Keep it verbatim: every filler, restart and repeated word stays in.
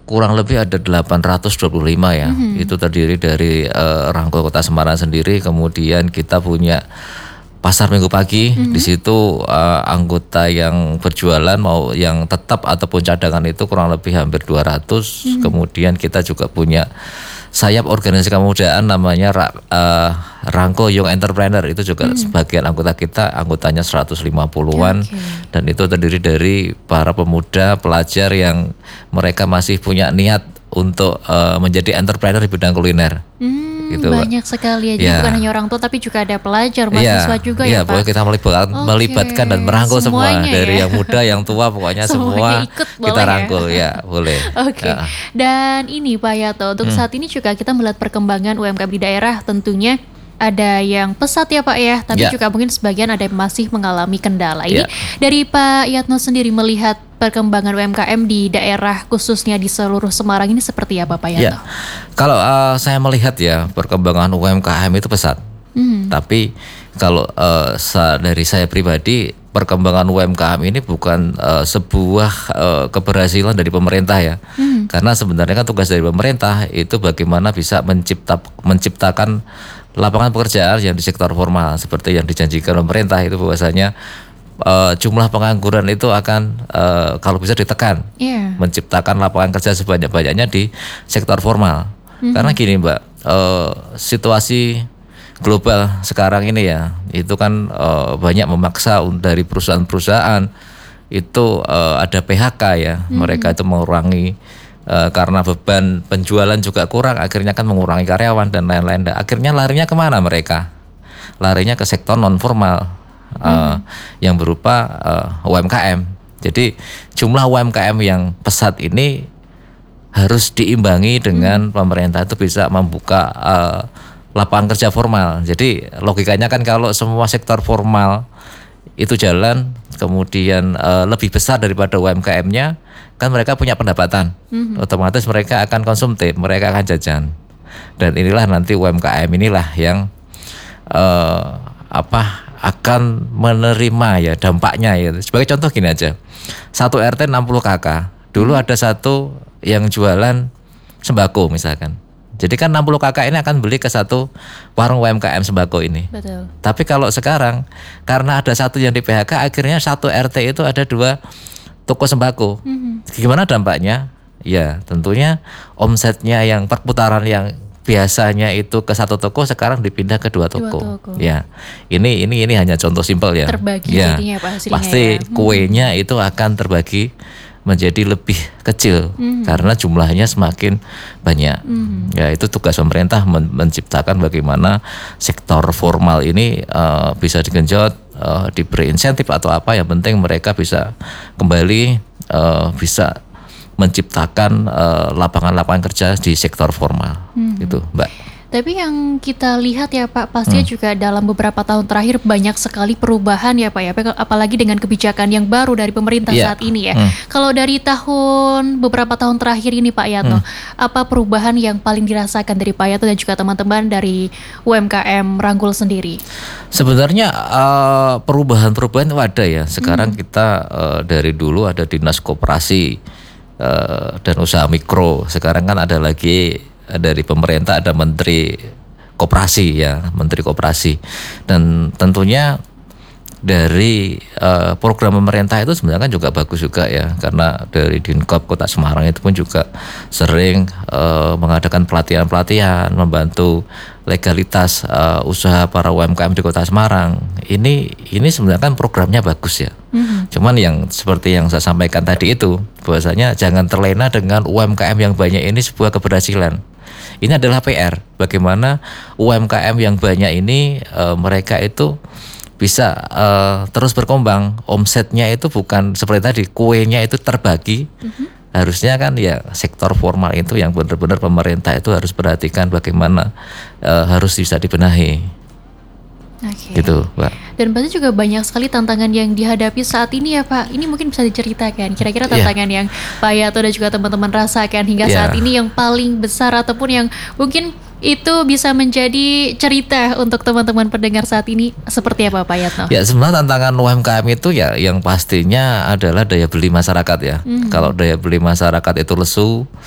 kurang lebih ada delapan ratus dua puluh lima ya. Mm-hmm. Itu terdiri dari uh, Rangko Kota Semarang sendiri, kemudian kita punya Pasar Minggu Pagi. Mm-hmm. Di situ uh, anggota yang berjualan mau yang tetap ataupun cadangan itu kurang lebih hampir dua ratus. Mm-hmm. Kemudian kita juga punya sayap organisasi kemudaan namanya uh, Rangko Young Entrepreneur, itu juga mm-hmm. sebagian anggota kita, anggotanya seratus lima puluhan. Okay. Dan itu terdiri dari para pemuda pelajar yang mereka masih punya niat untuk uh, menjadi entrepreneur di bidang kuliner. Mm. Gitu, banyak Pak. Sekali ya, ya. Bukan hanya orang tua tapi juga ada pelajar, mahasiswa ya, juga ya, ya Pak. Boleh kita melibatkan, okay. melibatkan dan merangkul semuanya semua dari ya? Yang muda, yang tua, pokoknya semua kita rangkul ya, ya boleh. Oke. Okay. Ya. Dan ini Pak Yato, untuk hmm. saat ini juga kita melihat perkembangan U M K M di daerah, tentunya ada yang pesat ya Pak ya, tapi ya. juga mungkin sebagian ada yang masih mengalami kendala. Ini ya. Dari Pak Yatno sendiri melihat perkembangan U M K M di daerah khususnya di seluruh Semarang ini seperti apa Pak Yatno? Ya. Kalau uh, saya melihat ya perkembangan U M K M itu pesat, hmm. tapi kalau uh, sa- dari saya pribadi perkembangan U M K M ini bukan uh, sebuah uh, keberhasilan dari pemerintah ya, hmm. karena sebenarnya kan tugas dari pemerintah itu bagaimana bisa mencipta menciptakan lapangan pekerjaan yang di sektor formal seperti yang dijanjikan pemerintah itu bahwasanya uh, jumlah pengangguran itu akan uh, kalau bisa ditekan, yeah. menciptakan lapangan kerja sebanyak-banyaknya di sektor formal. Mm-hmm. Karena gini Mbak, uh, situasi global sekarang ini ya itu kan uh, banyak memaksa dari perusahaan-perusahaan itu uh, ada P H K ya, mm-hmm. mereka itu mengurangi. Uh, karena beban penjualan juga kurang, akhirnya kan mengurangi karyawan dan lain-lain. Dan akhirnya larinya kemana mereka? Larinya ke sektor non formal uh, hmm. yang berupa uh, U M K M. Jadi jumlah U M K M yang pesat ini harus diimbangi dengan hmm. pemerintah itu bisa membuka uh, lapangan kerja formal. Jadi logikanya kan kalau semua sektor formal itu jalan, kemudian uh, lebih besar daripada U M K M-nya, kan mereka punya pendapatan, mm-hmm. otomatis mereka akan konsumtif, mereka akan jajan, dan inilah nanti U M K M inilah yang uh, apa akan menerima ya dampaknya ya. Sebagai contoh gini aja, satu R T enam puluh kakak, dulu ada satu yang jualan sembako misalkan. Jadi kan enam puluh kakak ini akan beli ke satu warung U M K M sembako ini. Betul. Tapi kalau sekarang karena ada satu yang di P H K, akhirnya satu R T itu ada dua toko sembako. Mm-hmm. Gimana dampaknya? Ya tentunya omsetnya yang perputaran yang biasanya itu ke satu toko sekarang dipindah ke dua toko. Dua toko. Ya, ini ini ini hanya contoh simpel ya. Terbagi ya, jadinya Pak hasilnya. Pasti ya. Kuenya hmm. itu akan terbagi menjadi lebih kecil mm-hmm. karena jumlahnya semakin banyak. Mm-hmm. Ya itu tugas pemerintah men- menciptakan bagaimana sektor formal ini uh, bisa digenjot, uh, diberi insentif atau apa, yang penting mereka bisa kembali uh, bisa menciptakan uh, lapangan-lapangan kerja di sektor formal. Mm-hmm. Gitu, Mbak. Tapi yang kita lihat ya Pak, pastinya hmm. juga dalam beberapa tahun terakhir banyak sekali perubahan ya Pak ya, apalagi dengan kebijakan yang baru dari pemerintah yeah. saat ini ya. Hmm. Kalau dari tahun beberapa tahun terakhir ini Pak Yatno, hmm. apa perubahan yang paling dirasakan dari Pak Yatno dan juga teman-teman dari U M K M Rangkul sendiri? Sebenarnya uh, perubahan-perubahan itu ada ya. Sekarang hmm. kita uh, dari dulu ada Dinas Koperasi uh, dan Usaha Mikro. Sekarang kan ada lagi dari pemerintah ada Menteri Koperasi ya, Menteri Koperasi, dan tentunya dari uh, program pemerintah itu sebenarnya kan juga bagus juga ya, karena dari Dinkop Kota Semarang itu pun juga sering uh, mengadakan pelatihan-pelatihan membantu legalitas uh, usaha para U M K M di Kota Semarang. Ini ini sebenarnya kan programnya bagus ya. Mm-hmm. Cuman yang seperti yang saya sampaikan tadi itu, bahwasanya jangan terlena dengan U M K M yang banyak ini sebuah keberhasilan. Ini adalah P R. Bagaimana U M K M yang banyak ini uh, mereka itu bisa uh, terus berkembang. Omsetnya itu bukan seperti tadi, kuenya itu terbagi. Mm-hmm. Harusnya kan ya sektor formal itu yang benar-benar pemerintah itu harus perhatikan bagaimana uh, harus bisa dibenahi. Okay. Gitu, Pak. Dan pasti juga banyak sekali tantangan yang dihadapi saat ini ya Pak. Ini mungkin bisa diceritakan kira-kira tantangan yeah. yang Pak Yato dan juga teman-teman rasakan hingga yeah. saat ini yang paling besar ataupun yang mungkin itu bisa menjadi cerita untuk teman-teman pendengar saat ini, seperti apa Pak Yatno? Ya sebenarnya tantangan U M K M itu ya yang pastinya adalah daya beli masyarakat ya. Mm-hmm. Kalau daya beli masyarakat itu lesu,